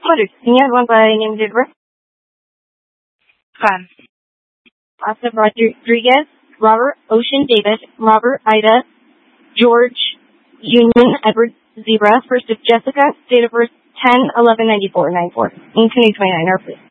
200. Can you add one by name and date of birth? Fun. Asta Rodriguez, Robert Ocean David, Robert Ida, George Union Edward Zebra, first of Jessica, date of birth 10/11/94, 94. In 2029, please.